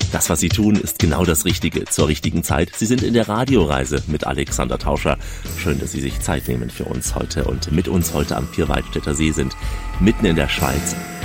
Das, was Sie tun, ist genau das Richtige, zur richtigen Zeit. Sie sind in der Radioreise mit Alexander Tauscher. Schön, dass Sie sich Zeit nehmen für uns heute und mit uns heute am Vierwaldstätter See sind, mitten in der Schweiz.